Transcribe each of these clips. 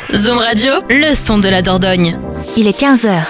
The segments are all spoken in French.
Zoom Radio, le son de la Dordogne. Il est 15h.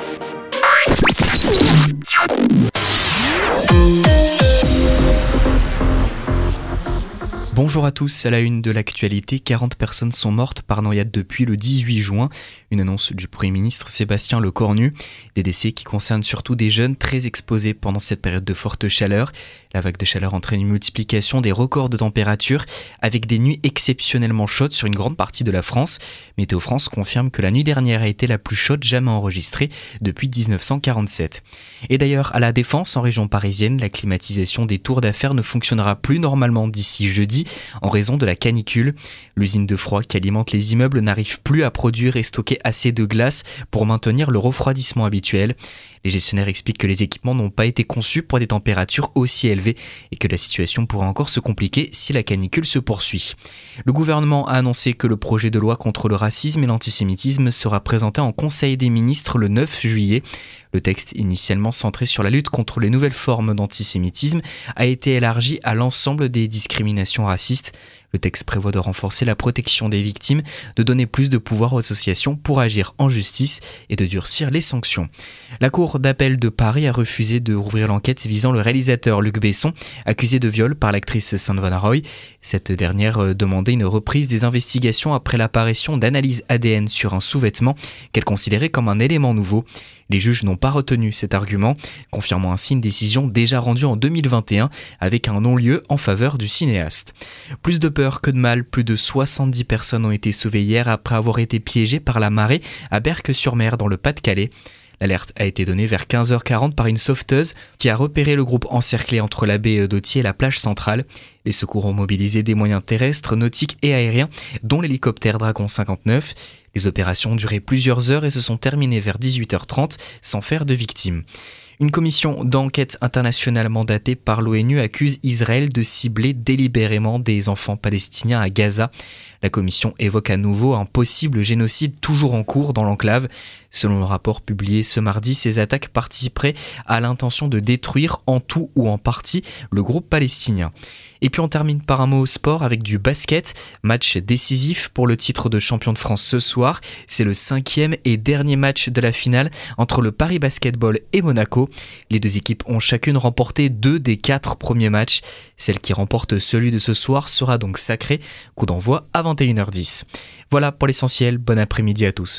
Bonjour à tous, à la une de l'actualité, 40 personnes sont mortes par noyade depuis le 18 juin. Une annonce du Premier ministre Sébastien Lecornu. Des décès qui concernent surtout des jeunes très exposés pendant cette période de forte chaleur. La vague de chaleur entraîne une multiplication des records de température avec des nuits exceptionnellement chaudes sur une grande partie de la France. Météo France confirme que la nuit dernière a été la plus chaude jamais enregistrée depuis 1947. Et d'ailleurs, à la Défense, en région parisienne, la climatisation des tours d'affaires ne fonctionnera plus normalement d'ici jeudi en raison de la canicule. L'usine de froid qui alimente les immeubles n'arrive plus à produire et stocker assez de glace pour maintenir le refroidissement habituel. Les gestionnaires expliquent que les équipements n'ont pas été conçus pour des températures aussi élevées et que la situation pourrait encore se compliquer si la canicule se poursuit. Le gouvernement a annoncé que le projet de loi contre le racisme et l'antisémitisme sera présenté en Conseil des ministres le 9 juillet. Le texte, initialement centré sur la lutte contre les nouvelles formes d'antisémitisme, a été élargi à l'ensemble des discriminations racistes. Le texte prévoit de renforcer la protection des victimes, de donner plus de pouvoir aux associations pour agir en justice et de durcir les sanctions. La Cour d'appel de Paris a refusé de rouvrir l'enquête visant le réalisateur Luc Besson, accusé de viol par l'actrice Sandra Roy. Cette dernière demandait une reprise des investigations après l'apparition d'analyses ADN sur un sous-vêtement qu'elle considérait comme un élément nouveau. Les juges n'ont pas retenu cet argument, confirmant ainsi une décision déjà rendue en 2021 avec un non-lieu en faveur du cinéaste. Plus de peur que de mal, plus de 70 personnes ont été sauvées hier après avoir été piégées par la marée à Berck-sur-Mer dans le Pas-de-Calais. L'alerte a été donnée vers 15h40 par une sauveteuse qui a repéré le groupe encerclé entre la baie d'Ottier et la plage centrale. Les secours ont mobilisé des moyens terrestres, nautiques et aériens, dont l'hélicoptère Dragon 59. Les opérations ont duré plusieurs heures et se sont terminées vers 18h30 sans faire de victimes. Une commission d'enquête internationale mandatée par l'ONU accuse Israël de cibler délibérément des enfants palestiniens à Gaza. La commission évoque à nouveau un possible génocide toujours en cours dans l'enclave. Selon le rapport publié ce mardi, ces attaques participeraient à l'intention de détruire en tout ou en partie le groupe palestinien. Et puis on termine par un mot sport avec du basket. Match décisif pour le titre de champion de France ce soir. C'est le 5e et dernier match de la finale entre le Paris Basketball et Monaco. Les deux équipes ont chacune remporté 2 des 4 premiers matchs. Celle qui remporte celui de ce soir sera donc sacrée. Coup d'envoi à 21h10. Voilà pour l'essentiel. Bon après-midi à tous.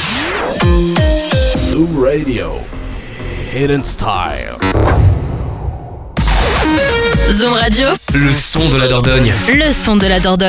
Zoom Radio, Hidden Style. Zoom Radio, Le son de la Dordogne. le son de la Dordogne.